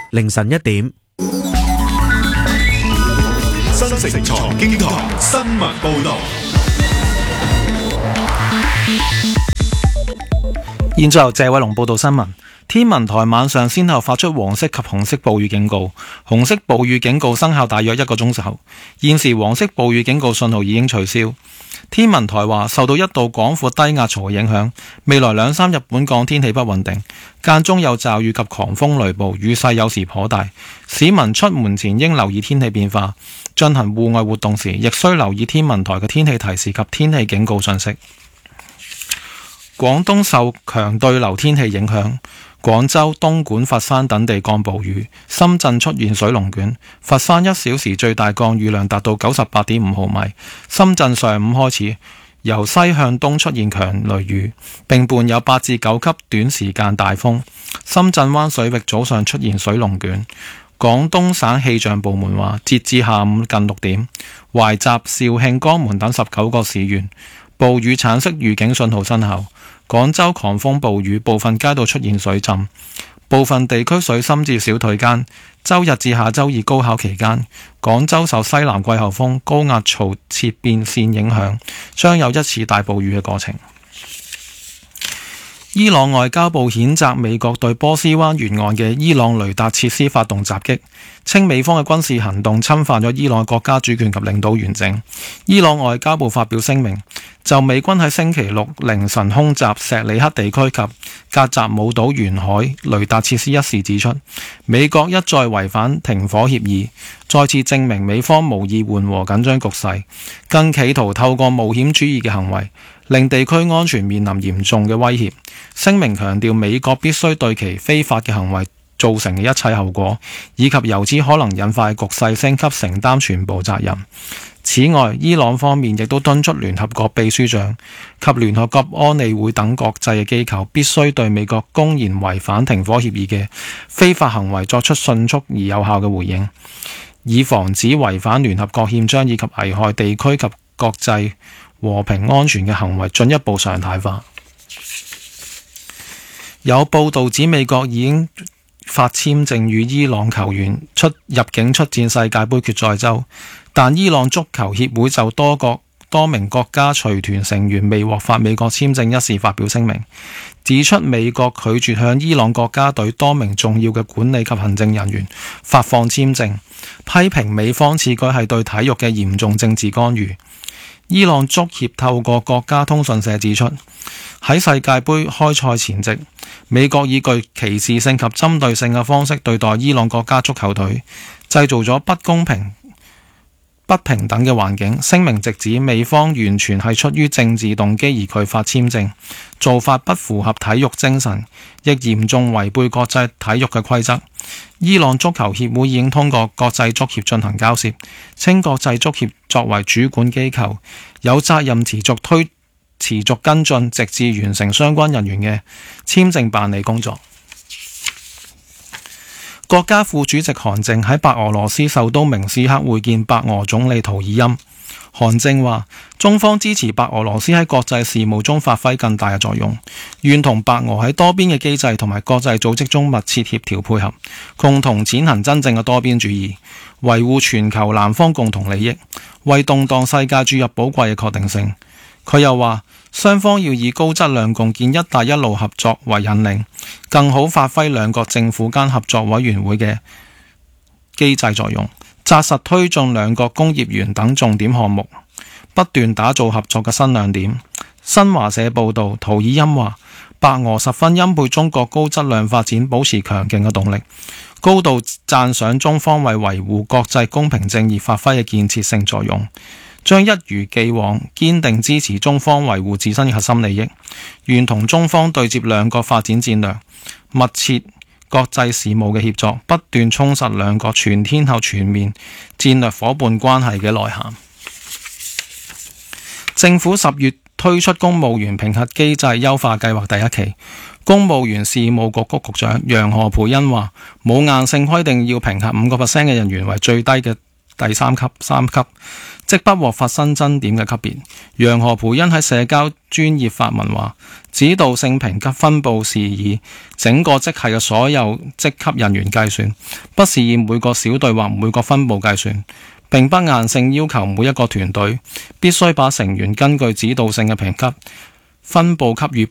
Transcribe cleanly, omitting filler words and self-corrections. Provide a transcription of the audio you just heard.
凌晨1點。 新城財經台新聞報道。 現在由謝偉龍報道新聞。天文台晚上先後發出黃色及紅色暴雨警告，紅色暴雨警告生效大約1個鐘後，現時黃色暴雨警告信號已經取消。天文台話，受到一道廣闊低壓槽嘅影響，未來2-3日本港天氣不穩定，間中有驟雨及狂風雷暴，雨勢有時頗大。市民出門前應留意天氣變化，進行戶外活動時亦需留意天文台嘅天氣提示及天氣警告信息。廣東受強對流天氣影響，廣州、東莞、佛山等地降暴雨，深圳出現水龍捲，佛山1小時最大降雨量達到98.5毫米。深圳上午開始由西向東出現強雷雨，並伴有8至9級短時間大風。深圳灣水域早上出現水龍捲。廣東省氣象部門話，截至下午近6點，懷集、肇慶、江門等19個市縣暴雨橙色預警信號生效。廣州狂風暴雨，部分街道出現水浸，部分地區水深至小腿間。周日至下周二高考期間，廣州受西南季候風、高壓槽切變線影響，將有一次大暴雨嘅過程。伊朗外交部譴責美國對波斯灣沿岸嘅伊朗雷達設施發動襲擊，稱美方嘅軍事行動侵犯咗伊朗國家主權及領土完整。伊朗外交部發表聲明，就美軍喺星期六凌晨空襲錫里克地區及格扎姆島沿海雷達設施一事指出，美國一再違反停火協議，再次證明美方無意緩和緊張局勢，更企圖透過冒險主義嘅行為令地區安全面臨嚴重嘅威脅。聲明強調，美國必須對其非法嘅行為造成嘅一切後果，以及由此可能引發局勢升級承擔全部責任。此外，伊朗方面亦都敦促聯合國秘書長及聯合國安理會等國際嘅機構必須對美國公然違反停火協議嘅非法行為作出迅速而有效嘅回應，以防止違反聯合國憲章以及危害地區及國際和平安全嘅行為進一步常態化。有報道指美國已經發簽證與伊朗球員入境出戰世界盃決賽周，但伊朗足球協會就多名國家隨團成員未獲發美國簽證一事發表聲明，指出美國拒絕向伊朗國家隊多名重要嘅管理及行政人員發放簽證，批評美方此舉係對體育嘅嚴重政治干預。伊朗足協透過國家通訊社指出，喺世界盃開賽前夕，美國以具歧視性及針對性嘅方式對待伊朗國家足球隊，製造咗不公平、不平等嘅環境。聲明直指美方完全係出於政治動機而拒發簽證，做法不符合體育精神，亦嚴重違背國際體育嘅規則。伊朗足球協會已經通過國際足協進行交涉，稱國際足協作為主管機構，有責任持續跟進，直至完成相關人員嘅簽證辦理工作。國家副主席韓正喺白俄羅斯首都明斯克會見白俄總理圖爾欽。韓正話，中方支持白俄羅斯喺國際事務中發揮更大嘅作用，願同白俄喺多邊嘅機制同埋國際組織中密切協調配合，共同踐行真正嘅多邊主義，維護全球南方共同利益，為動盪世界注入寶貴嘅確定性。佢又話，雙方要以高質量共建一帶一路合作為引領，更好發揮兩國政府間合作委員會嘅機制作用，紮實推進兩國工業園等重點項目，不斷打造合作嘅新亮點。新華社報道，圖爾欽話，白俄十分欽佩中國高質量發展保持強勁嘅動力，高度讚賞中方為維護國際公平正義發揮嘅建設性作用，將一如既往堅定支持中方維護自身嘅核心利益，願同中方對接兩國發展戰略，密切國際事務嘅協作，不斷充實兩國全天候全面戰略夥伴關係嘅內涵。政府10月推出公務員評核機制優化計劃第一期，公務員事務局局長楊何蓓茵話，冇硬性規定要評核5% 嘅人員為最低嘅第三級、3級，即不獲發新增點嘅級別。楊何蓓茵喺社交專頁發文話，指導性評級分佈是以整個職系嘅所有職級人員計算，不是以每個小隊或每個分部計算，並不硬性要求每一個團隊必須把成員根據指導性嘅評級分佈給予